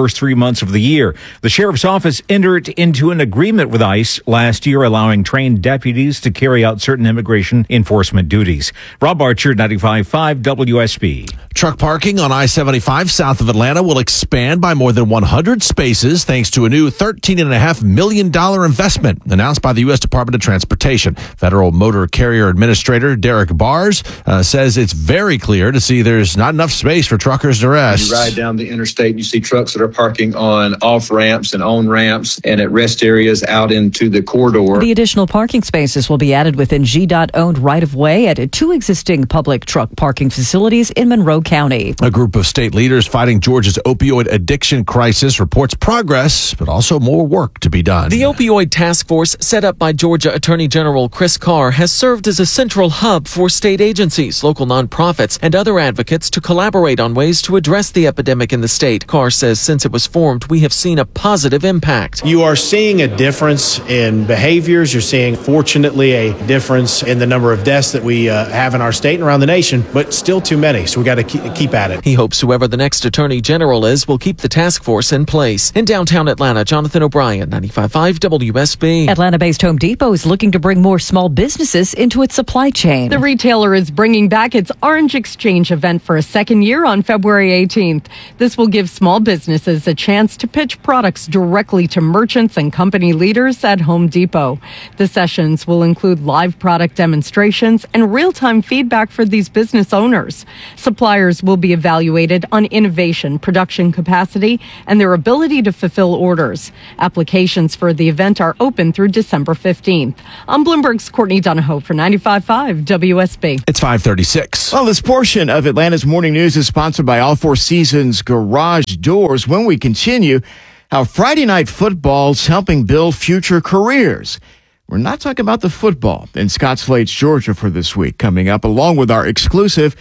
months of the year. The sheriff's office entered into an agreement with ICE last year, allowing trained deputies to carry out certain immigration enforcement duties. Rob Archer, ninety-five point five W S B.
Truck parking on I seventy-five south of Atlanta will expand by more than one hundred spaces thanks to a new thirteen point five million dollars investment announced by the U S Department of Transportation. Federal Motor Carrier Administrator Derek Bars uh, says it's very clear to see there's not enough space for truckers to rest.
You ride down the interstate and you see trucks that are parking on off ramps and on ramps and at rest areas out into the corridor.
The additional parking spaces will be added within G DOT owned right-of-way at two existing public truck parking facilities in Monroe County.
A group of state leaders fighting Georgia's opioid addiction crisis reports progress, but also more work to be done.
The opioid task force set up by Georgia Attorney General Chris Carr has served as a central hub for state agencies, local nonprofits, and other advocates to collaborate on ways to address the epidemic in the state. Carr says since it was formed, we have seen a positive impact.
You are seeing a difference in behaviors. You're seeing, fortunately, a difference in the number of deaths that we uh, have in our state and around the nation, but still too many. So we got to keep, keep at it.
He hopes whoever the next attorney general is will keep the task force in place. In downtown Atlanta, Jonathan O'Brien, ninety-five point five W S B.
Atlanta-based Home Depot is looking to bring more small businesses into its supply chain.
The retailer is bringing back its Orange Exchange event for a second year on February eighteenth. This will give small businesses a chance to pitch products directly to merchants and company leaders at Home Depot. The sessions will include live product demonstrations and real-time feedback for these business owners. Suppliers will be evaluated on innovation, production capacity, and their ability to fulfill orders. Applications for the event are open through December fifteenth. I'm Bloomberg's Courtney Donahoe for ninety-five point five W S B.
It's five thirty-six.
Well, this portion of Atlanta's Morning News is sponsored by All Four Seasons Garage Doors. When we continue, how Friday Night Football's helping build future careers. We're not talking about the football in Scotts Flades, Georgia for this week. Coming up, along with our exclusive,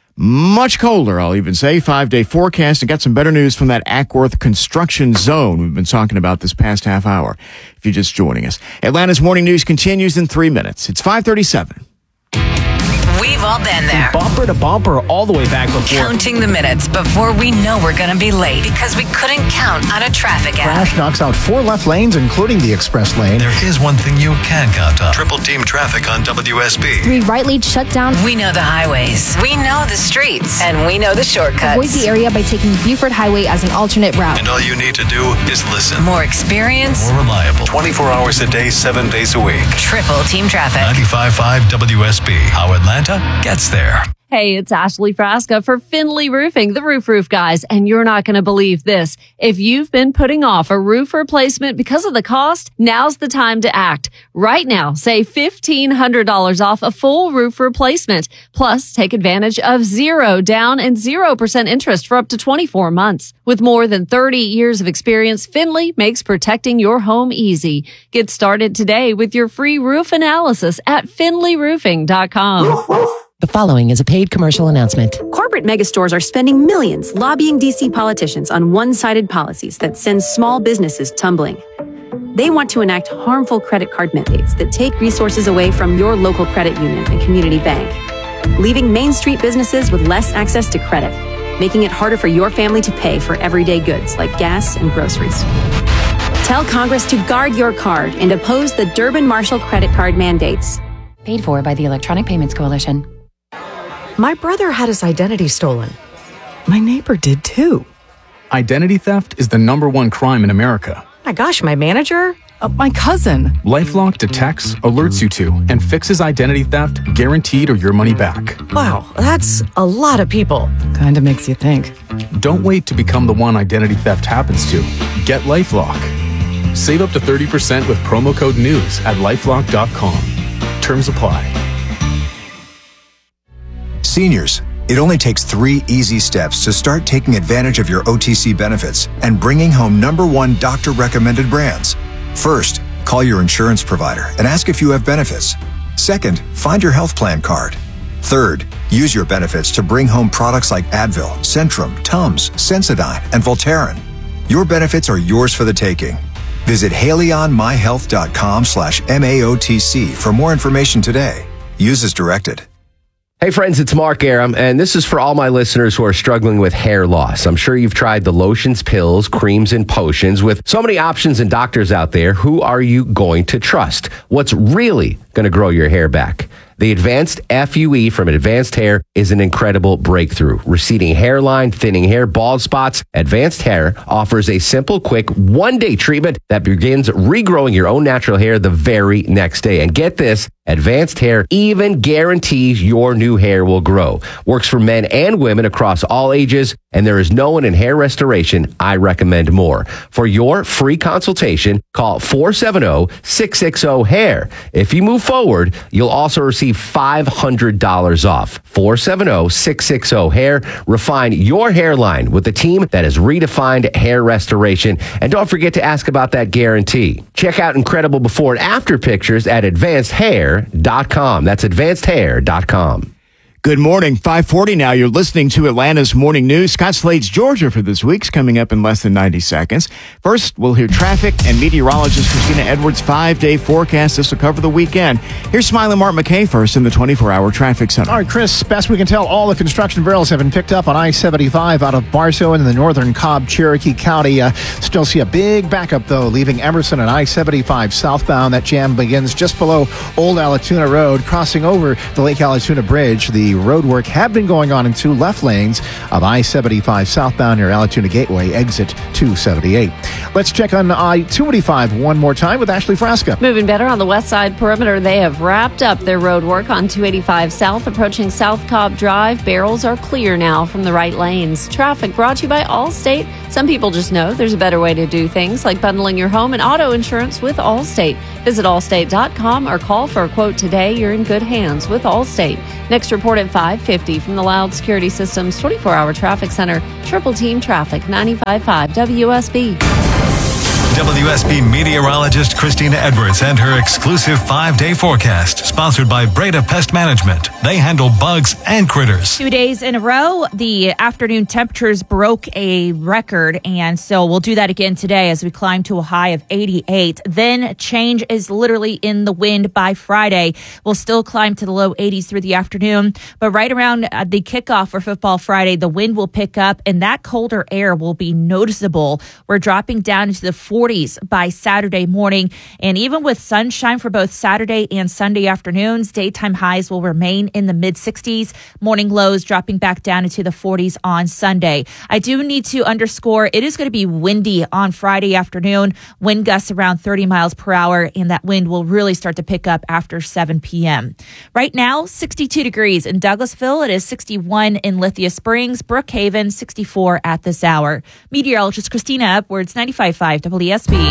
much colder, I'll even say, five-day forecast, and got some better news from that Ackworth construction zone we've been talking about this past half hour, if you're just joining us. Atlanta's Morning News continues in three minutes. It's five thirty-seven.
We've all been there.
Bumper to bumper all the way back before.
Counting the minutes before we know we're going to be late because we couldn't count on a traffic app.
Crash knocks out four left lanes, including the express lane.
There is one thing you can count on. Triple team traffic on W S B.
Three right lanes shut down. We know the highways. We know the streets. And we know the shortcuts.
Avoid the area by taking Buford Highway as an alternate route.
And all you need to do is listen.
More experience.
More reliable. twenty-four hours a day, seven days a week.
Triple team traffic.
ninety-five point five W S B. How Atlanta gets there.
Hey, it's Ashley Frasca for Finley Roofing, the Roof Roof guys, and you're not going to believe this. If you've been putting off a roof replacement because of the cost, now's the time to act. Right now, save fifteen hundred dollars off a full roof replacement. Plus, take advantage of zero down and zero percent interest for up to twenty-four months. With more than thirty years of experience, Finley makes protecting your home easy. Get started today with your free roof analysis at finley roofing dot com.
The following is a paid commercial announcement.
Corporate megastores are spending millions lobbying D C politicians on one-sided policies that send small businesses tumbling. They want to enact harmful credit card mandates that take resources away from your local credit union and community bank, leaving Main Street businesses with less access to credit, making it harder for your family to pay for everyday goods like gas and groceries. Tell Congress to guard your card and oppose the Durbin-Marshall credit card mandates.
Paid for by the Electronic Payments Coalition.
My brother had his identity stolen. My neighbor did too.
Identity theft is the number one crime in America.
My gosh, my manager? Uh, my cousin.
LifeLock detects, alerts you to, and fixes identity theft guaranteed or your money back.
Wow, that's a lot of people. Kinda makes you think.
Don't wait to become the one identity theft happens to. Get LifeLock. Save up to thirty percent with promo code NEWS at lifelock dot com. Terms apply.
Seniors, it only takes three easy steps to start taking advantage of your O T C benefits and bringing home number one doctor-recommended brands. First, call your insurance provider and ask if you have benefits. Second, find your health plan card. Third, use your benefits to bring home products like Advil, Centrum, Tums, Sensodyne, and Voltaren. Your benefits are yours for the taking. Visit haleyonmyhealth.com slash M A O T C for more information today. Use as directed.
Hey friends, it's Mark Aram, and this is for all my listeners who are struggling with hair loss. I'm sure you've tried the lotions, pills, creams, and potions. With so many options and doctors out there, who are you going to trust? What's really going to grow your hair back? The Advanced F U E from Advanced Hair is an incredible breakthrough. Receding hairline, thinning hair, bald spots. Advanced Hair offers a simple, quick, one-day treatment that begins regrowing your own natural hair the very next day. And get this, Advanced Hair even guarantees your new hair will grow. Works for men and women across all ages, and there is no one in hair restoration I recommend more. For your free consultation, call four seven zero, six six zero, hair. If you move forward, you'll also receive five hundred dollars off. four seven zero, six six zero, hair. Refine your hairline with a team that has redefined hair restoration. And don't forget to ask about that guarantee. Check out incredible before and after pictures at advanced hair dot com. That's advanced hair dot com.
Good morning. five forty now. You're listening to Atlanta's Morning News. Scott Slade's Georgia for this week's coming up in less than ninety seconds. First, we'll hear traffic and meteorologist Christina Edwards' five-day forecast. This will cover the weekend. Here's Smiling Mark McKay first in the twenty-four hour traffic center.
All right, Chris, best we can tell, all the construction barrels have been picked up on I seventy-five out of Barstow in the northern Cobb, Cherokee County. Uh, still see a big backup, though, leaving Emerson and I seventy-five southbound. That jam begins just below Old Allatoona Road, crossing over the Lake Allatoona Bridge. The road work had been going on in two left lanes of I seventy-five southbound near Allatoona Gateway, exit two seventy-eight. Let's check on I two eighty-five one more time with Ashley Frasca.
Moving better on the west side perimeter. They have wrapped up their road work on two eighty-five south, approaching South Cobb Drive. Barrels are clear now from the right lanes. Traffic brought to you by Allstate. Some people just know there's a better way to do things, like bundling your home and auto insurance with Allstate. Visit allstate dot com or call for a quote today. You're in good hands with Allstate. Next report at five fifty from the Loud Security Systems twenty-four hour traffic center. Triple Team Traffic, ninety-five point five W S B.
W S B meteorologist Christina Edwards and her exclusive five-day forecast, sponsored by Breda Pest Management. They handle bugs and critters.
Two days in a row, the afternoon temperatures broke a record, and so we'll do that again today as we climb to a high of eighty-eight. Then change is literally in the wind by Friday. We'll still climb to the low eighties through the afternoon, but right around the kickoff for Football Friday, the wind will pick up, and that colder air will be noticeable. We're dropping down into the forties by Saturday morning. And even with sunshine for both Saturday and Sunday afternoons, daytime highs will remain in the mid sixties, morning lows dropping back down into the forties on Sunday. I do need to underscore it is going to be windy on Friday afternoon, wind gusts around thirty miles per hour, and that wind will really start to pick up after seven p.m. Right now, sixty-two degrees in Douglasville. It is sixty-one in Lithia Springs, Brookhaven, sixty-four at this hour. Meteorologist Christina Edwards, ninety-five point five W S B.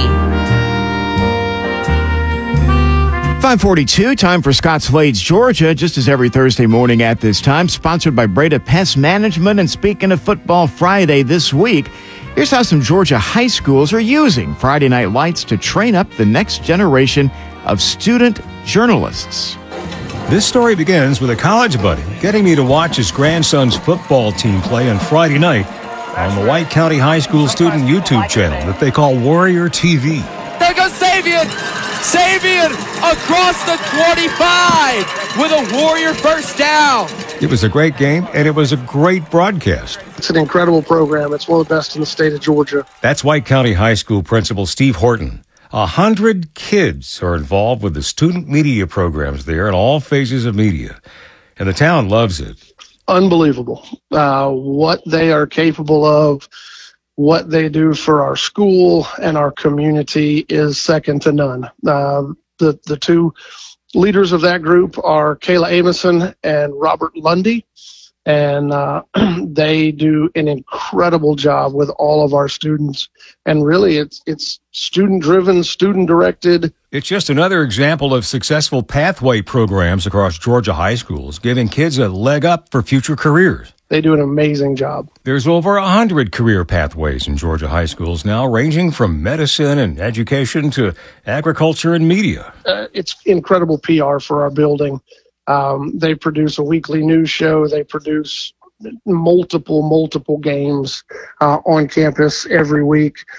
five forty-two, time for Scott Slade's Georgia, just as every Thursday morning at this time, sponsored by Breda Pest Management. And speaking of Football Friday this week, here's how some Georgia high schools are using Friday night lights to train up the next generation of student journalists.
This story begins with a college buddy getting me to watch his grandson's football team play on Friday night on the White County High School student YouTube channel that they call Warrior T V.
There goes Savian! Savian across the twenty-five with a Warrior first down.
It was a great game, and it was a great broadcast.
It's an incredible program. It's one of the best in the state of Georgia.
That's White County High School principal Steve Horton. A hundred kids are involved with the student media programs there in all phases of media, and the town loves it.
Unbelievable. Uh, what they are capable of, what they do for our school and our community is second to none. Uh, the, the two leaders of that group are Kayla Amison and Robert Lundy, and uh, they do an incredible job with all of our students. And really, it's it's student-driven, student-directed.
It's just another example of successful pathway programs across Georgia high schools, giving kids a leg up for future careers.
They do an amazing job.
There's over one hundred career pathways in Georgia high schools now, ranging from medicine and education to agriculture and media.
Uh, it's incredible P R for our building. Um, they produce a weekly news show. They produce multiple, multiple games uh, on campus every week.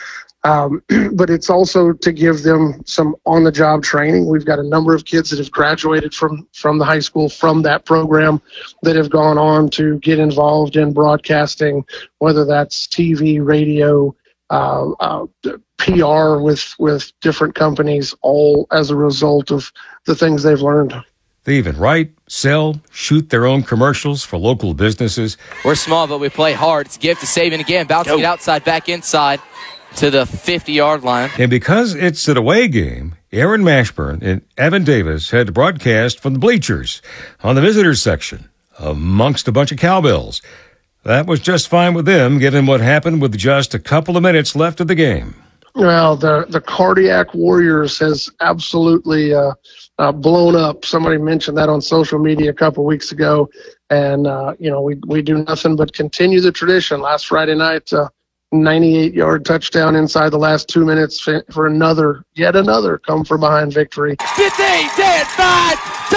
Um, but it's also to give them some on-the-job training. We've got a number of kids that have graduated from, from the high school from that program that have gone on to get involved in broadcasting, whether that's T V, radio, uh, uh, P R with, with different companies, all as a result of the things they've learned.
They even write, sell, shoot their own commercials for local businesses.
We're small, but we play hard. It's a gift to Sabian again, bouncing it outside, back inside to the fifty-yard line.
And because it's an away game, Aaron Mashburn and Evan Davis had to broadcast from the bleachers on the visitors section amongst a bunch of cowbells. That was just fine with them, given what happened with just a couple of minutes left of the game.
Well, the, the Cardiac Warriors has absolutely uh, uh, blown up. Somebody mentioned that on social media a couple weeks ago. And, uh, you know, we, we do nothing but continue the tradition. Last Friday night, uh, ninety-eight-yard touchdown inside the last two minutes for another, yet another come-from-behind victory.
fifteen, ten, five,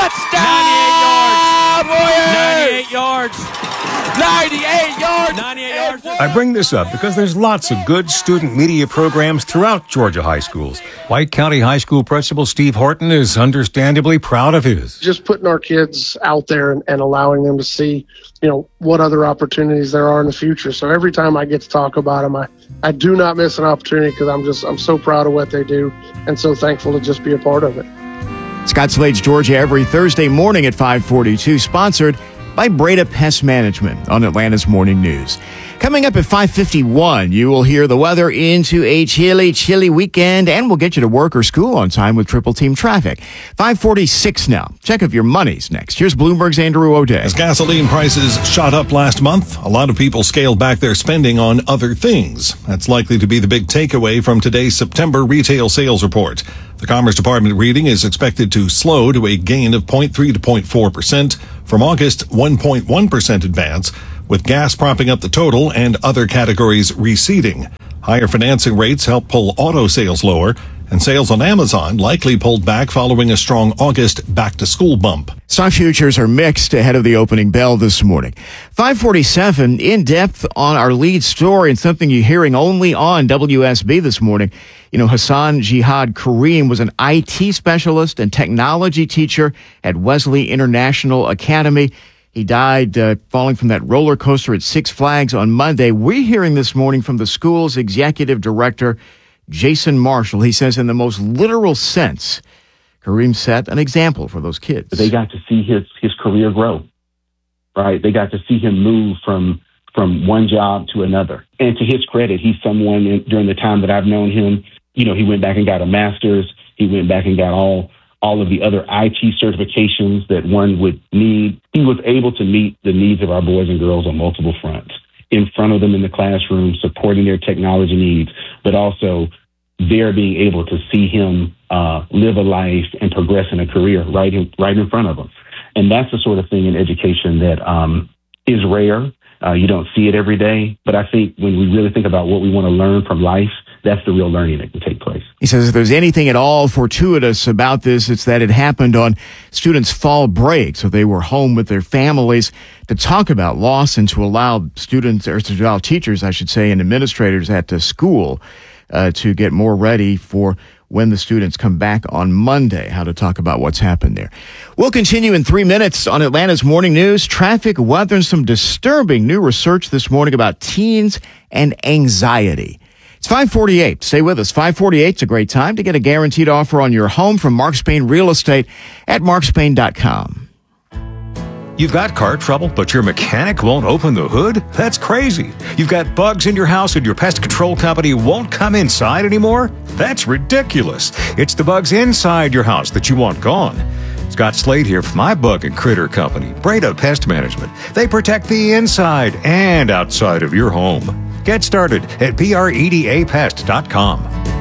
touchdown! ninety-eight yards! ninety-eight yards! ninety-eight yards!
I bring this up because there's lots of good student media programs throughout Georgia high schools. White County High School Principal Steve Horton is understandably proud of his.
Just putting our kids out there and, and allowing them to see, you know, what other opportunities there are in the future. So every time I get to talk about them, I, I do not miss an opportunity because I'm just, I'm so proud of what they do and so thankful to just be a part of it.
Scott Slade's Georgia every Thursday morning at five forty-two, sponsored by Breda Pest Management on Atlanta's Morning News. Coming up at five fifty-one, you will hear the weather into a chilly, chilly weekend, and we'll get you to work or school on time with Triple Team Traffic. five forty-six now. Check if your money's next. Here's Bloomberg's Andrew O'Day.
As gasoline prices shot up last month, a lot of people scaled back their spending on other things. That's likely to be the big takeaway from today's September retail sales report. The Commerce Department reading is expected to slow to a gain of zero point three to zero point four percent. From August, one point one percent advance, with gas propping up the total and other categories receding. Higher financing rates help pull auto sales lower, and sales on Amazon likely pulled back following a strong August back-to-school bump.
Stock futures are mixed ahead of the opening bell this morning. five forty-seven, in depth on our lead story and something you're hearing only on W S B this morning. You know, Hassan Jihad Kareem was an I T specialist and technology teacher at Wesley International Academy. He died uh, falling from that roller coaster at Six Flags on Monday. We're hearing this morning from the school's executive director, Jason Marshall. He says in the most literal sense, Kareem set an example for those kids.
They got to see his, his career grow, right? They got to see him move from, from one job to another. And to his credit, he's someone in, during the time that I've known him, you know, he went back and got a master's. He went back and got all all of the other I T certifications that one would need. He was able to meet the needs of our boys and girls on multiple fronts, in front of them in the classroom, supporting their technology needs, but also they're being able to see him uh, live a life and progress in a career right in, right in front of them. And that's the sort of thing in education that um, is rare. Uh, you don't see it every day. But I think when we really think about what we want to learn from life, that's the real learning that can take place.
He says if there's anything at all fortuitous about this, it's that it happened on students' fall break. So they were home with their families to talk about loss and to allow students, or to allow teachers, I should say, and administrators at the school uh, to get more ready for when the students come back on Monday, how to talk about what's happened there. We'll continue in three minutes on Atlanta's Morning News. Traffic, weather, and some disturbing new research this morning about teens and anxiety. It's five forty-eight. Stay with us. five forty-eight is a great time to get a guaranteed offer on your home from Mark Spain Real Estate at mark spain dot com.
You've got car trouble, but your mechanic won't open the hood? That's crazy. You've got bugs in your house and your pest control company won't come inside anymore? That's ridiculous. It's the bugs inside your house that you want gone. Scott Slade here from my bug and critter company, Breda Pest Management. They protect the inside and outside of your home. Get started at breda pest dot com.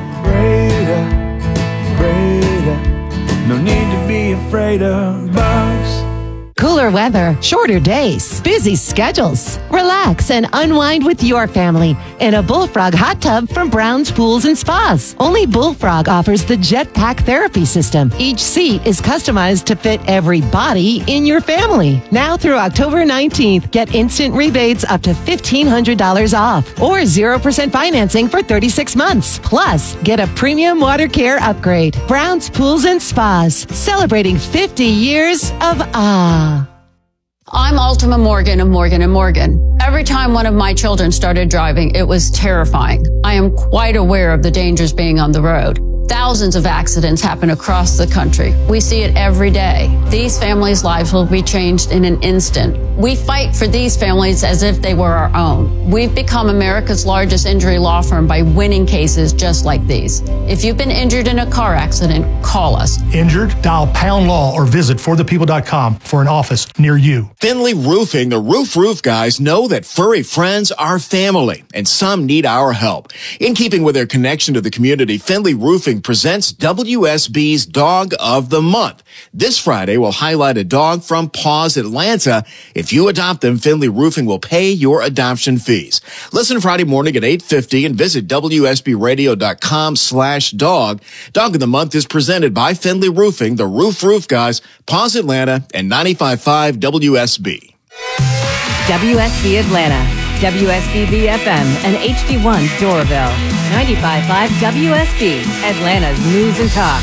Breda, Breda, no need to be afraid of bugs.
Cooler weather, shorter days, busy schedules. Relax and unwind with your family in a Bullfrog hot tub from Brown's Pools and Spas. Only Bullfrog offers the Jetpack Therapy System. Each seat is customized to fit every body in your family. Now through October nineteenth, get instant rebates up to fifteen hundred dollars off or zero percent financing for thirty-six months. Plus, get a premium water care upgrade. Brown's Pools and Spas, celebrating fifty years of ah.
I'm Ultima Morgan of Morgan and Morgan. Every time one of my children started driving, it was terrifying. I am quite aware of the dangers being on the road. Thousands of accidents happen across the country. We see it every day. These families' lives will be changed in an instant. We fight for these families as if they were our own. We've become America's largest injury law firm by winning cases just like these. If you've been injured in a car accident, call us.
Injured? Dial pound law or visit for the people dot com for an office near you.
Finley Roofing, the Roof Roof guys, know that furry friends are family, and some need our help. In keeping with their connection to the community, Finley Roofing presents W S B's Dog of the Month. This Friday, we'll highlight a dog from Paws Atlanta. If you adopt them, Finley Roofing will pay your adoption fees. Listen Friday morning at eight fifty and visit W S B radio dot com slash dog. Dog of the Month is presented by Finley Roofing, the Roof Roof guys, Paws Atlanta, and ninety-five point five W S B.
W S B Atlanta, W S B B F M, and H D one Doraville. ninety-five point five W S B, Atlanta's News and Talk.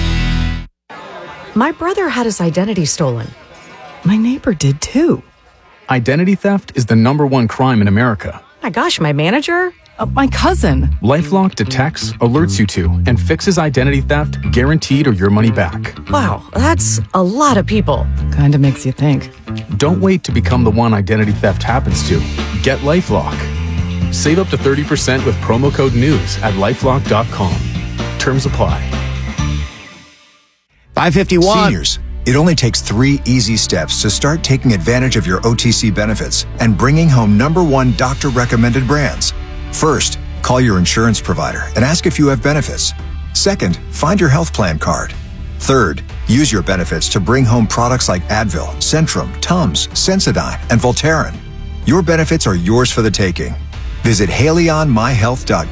My brother had his identity stolen. My neighbor did too.
Identity theft is the number one crime in America.
My gosh, my manager? Uh, my cousin.
LifeLock detects, alerts you to, and fixes identity theft, guaranteed or your money back.
Wow, that's a lot of people. Kinda makes you think.
Don't wait to become the one identity theft happens to. Get LifeLock. Save up to thirty percent with promo code NEWS at lifelock dot com. Terms apply.
five fifty-one.
Seniors, it only takes three easy steps to start taking advantage of your O T C benefits and bringing home number one doctor-recommended brands. First, call your insurance provider and ask if you have benefits. Second, find your health plan card. Third, use your benefits to bring home products like Advil, Centrum, Tums, Sensodyne, and Voltaren. Your benefits are yours for the taking. Visit Haley On My Health dot